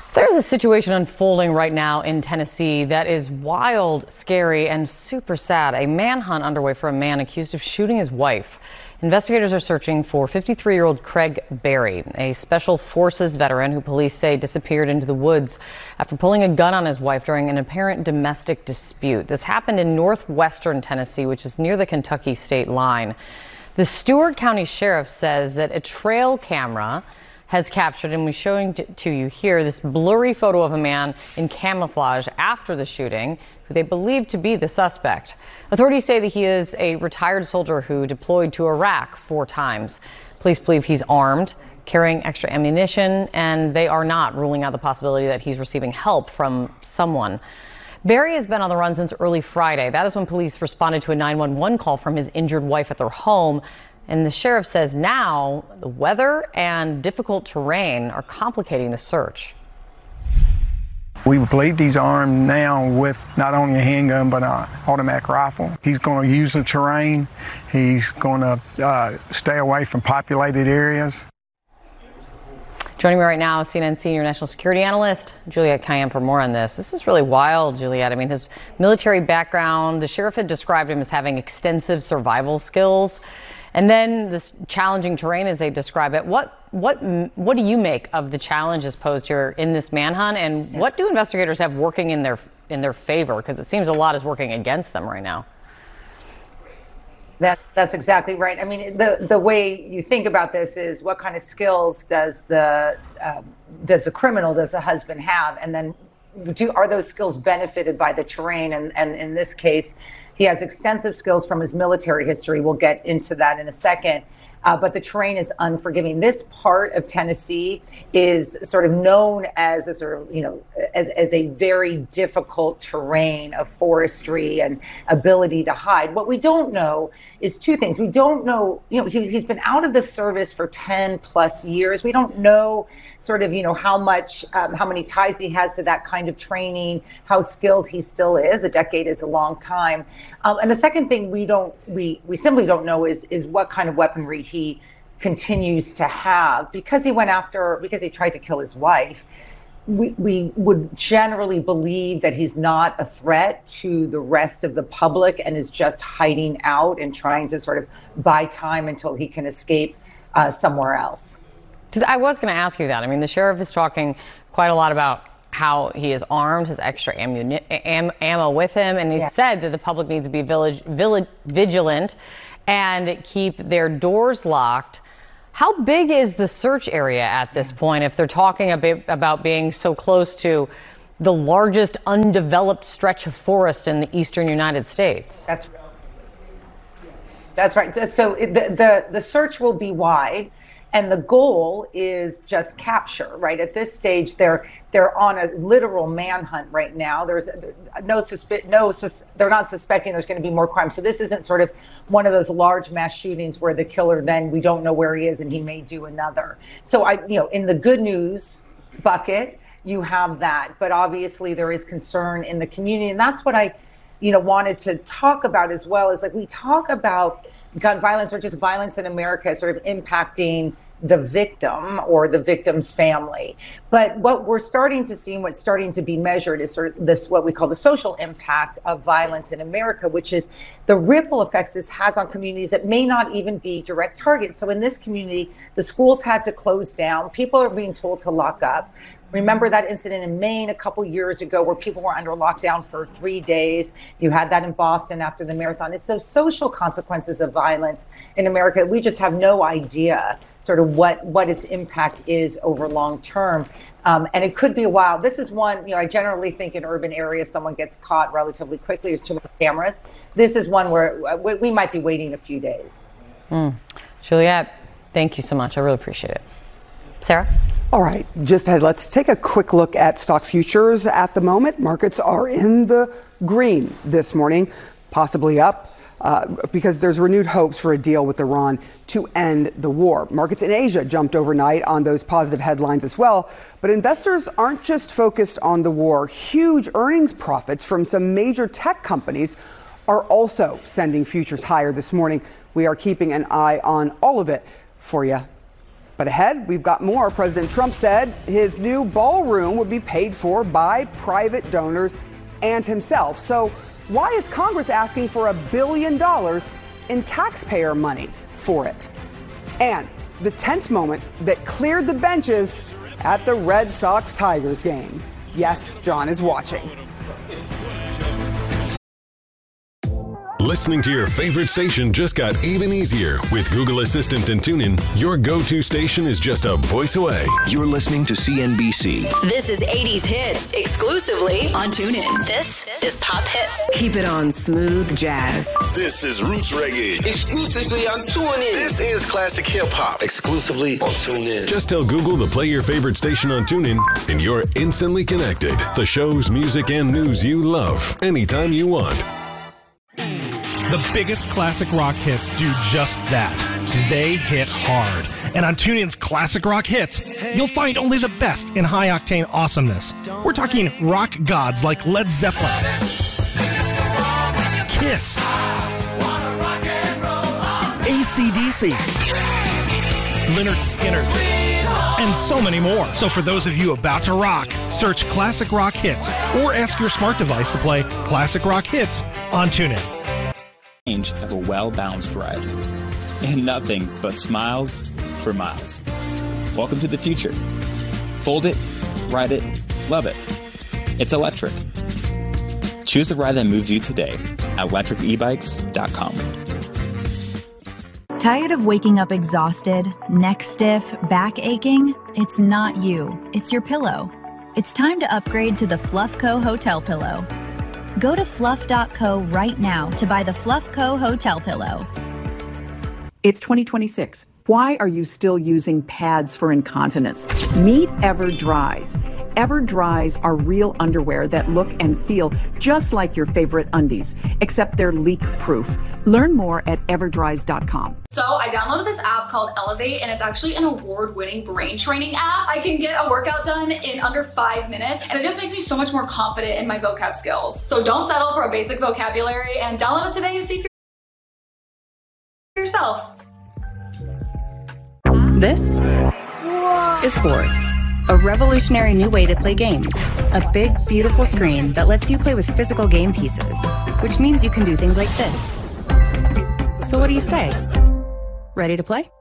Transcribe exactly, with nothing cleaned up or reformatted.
There's a situation unfolding right now in Tennessee that is wild, scary, and super sad. A manhunt underway for a man accused of shooting his wife. Investigators are searching for fifty-three-year-old Craig Berry, a Special Forces veteran who police say disappeared into the woods after pulling a gun on his wife during an apparent domestic dispute. This happened in northwestern Tennessee, which is near the Kentucky state line. The Stewart County Sheriff says that a trail camera has captured, and we're showing to you here, this blurry photo of a man in camouflage after the shooting, who they believe to be the suspect. Authorities say that he is a retired soldier who deployed to Iraq four times. Police believe he's armed, carrying extra ammunition, and they are not ruling out the possibility that he's receiving help from someone. Berry has been on the run since early Friday. That is when police responded to a nine one one call from his injured wife at their home. And the sheriff says now the weather and difficult terrain are complicating the search. We believe he's armed now with not only a handgun but an automatic rifle. He's going to use the terrain. He's going to uh, stay away from populated areas. Joining me right now, C N N senior national security analyst Juliette Kayyem for more on this. This is really wild, Juliette. I mean, his military background, the sheriff had described him as having extensive survival skills. And then this challenging terrain, as they describe it. What what what do you make of the challenges posed here in this manhunt, and what do investigators have working in their in their favor? Because it seems a lot is working against them right now. That that's exactly right. I mean, the the way you think about this is what kind of skills does the uh, does the criminal, does the husband have, and then do are those skills benefited by the terrain? And and in this case, he has extensive skills from his military history. We'll get into that in a second. Uh, but the terrain is unforgiving. This part of Tennessee is sort of known as a sort of, you know, as, as a very difficult terrain of forestry and ability to hide. What we don't know is two things. We don't know, you know, he, he's been out of the service for ten plus years. We don't know sort of, you know, how much, um, how many ties he has to that kind of training, how skilled he still is. A decade is a long time. Um, and the second thing we don't, we, we simply don't know is, is what kind of weaponry he continues to have, because he went after, because he tried to kill his wife. We, we would generally believe that he's not a threat to the rest of the public and is just hiding out and trying to sort of buy time until he can escape uh, somewhere else. I was going to ask you that. I mean, the sheriff is talking quite a lot about how he is armed, has extra ammuni- am- ammo with him, and he yeah. said that the public needs to be village, village, vigilant and keep their doors locked. How big is the search area at this point if they're talking a bit about being so close to the largest undeveloped stretch of forest in the eastern United States? That's That's right. So the, the, the search will be wide. And the goal is just capture, right? At this stage, they're they're on a literal manhunt right now. There's no suspe- no sus- they're not suspecting there's going to be more crime. So this isn't sort of one of those large mass shootings where the killer then we don't know where he is and he may do another. So I, you know, in the good news bucket, you have that, but obviously there is concern in the community, and that's what I, you know, wanted to talk about as well. Is like we talk about gun violence or just violence in America sort of impacting the victim or the victim's family. But what we're starting to see and what's starting to be measured is sort of this, what we call the social impact of violence in America, which is the ripple effects this has on communities that may not even be direct targets. So in this community, the schools had to close down. People are being told to lock up. Remember that incident in Maine a couple years ago where people were under lockdown for three days. You had that in Boston after the marathon. It's those social consequences of violence in America. We just have no idea sort of what, what its impact is over long term. Um, and it could be a while. This is one, you know, I generally think in urban areas, someone gets caught relatively quickly. There's too many cameras. This is one where we might be waiting a few days. Mm. Juliette, thank you so much. I really appreciate it. Sarah? All right, just ahead, let's take a quick look at stock futures at the moment. Markets are in the green this morning, possibly up uh, because there's renewed hopes for a deal with Iran to end the war. Markets in Asia jumped overnight on those positive headlines as well. But investors aren't just focused on the war. Huge earnings profits from some major tech companies are also sending futures higher this morning. We are keeping an eye on all of it for you. But ahead, we've got more. President Trump said his new ballroom would be paid for by private donors and himself. So why is Congress asking for a billion dollars in taxpayer money for it? And the tense moment that cleared the benches at the Red Sox-Tigers game. Yes, John is watching. Listening to your favorite station just got even easier. With Google Assistant and TuneIn, your go-to station is just a voice away. You're listening to C N B C. This is eighties hits exclusively on TuneIn. This is Pop Hits. Keep it on smooth jazz. This is Roots Reggae. Exclusively on TuneIn. This is Classic Hip Hop. Exclusively on TuneIn. Just tell Google to play your favorite station on TuneIn, and you're instantly connected. The shows, music, and news you love anytime you want. The biggest classic rock hits do just that. They hit hard. And on TuneIn's Classic Rock Hits, you'll find only the best in high-octane awesomeness. We're talking rock gods like Led Zeppelin, Kiss, A C D C, Lynyrd Skynyrd, and so many more. So for those of you about to rock, search Classic Rock Hits or ask your smart device to play Classic Rock Hits on TuneIn. Of a well-balanced ride, and nothing but smiles for miles. Welcome to the future. Fold it, ride it, love it. It's electric. Choose the ride that moves you today at electric e bikes dot com. Tired of waking up exhausted, neck stiff, back aching? It's not you. It's your pillow. It's time to upgrade to the Fluff Co Hotel Pillow. Go to fluff dot co right now to buy the Fluff Co Hotel Pillow. It's twenty twenty-six. Why are you still using pads for incontinence? Meet EverDries. EverDries are real underwear that look and feel just like your favorite undies, except they're leak-proof. Learn more at everdries dot com. So I downloaded this app called Elevate, and it's actually an award-winning brain training app. I can get a workout done in under five minutes, and it just makes me so much more confident in my vocab skills. So don't settle for a basic vocabulary, and download it today to see for yourself. This is Board, a revolutionary new way to play games. A big, beautiful screen that lets you play with physical game pieces, which means you can do things like this. So what do you say? Ready to play?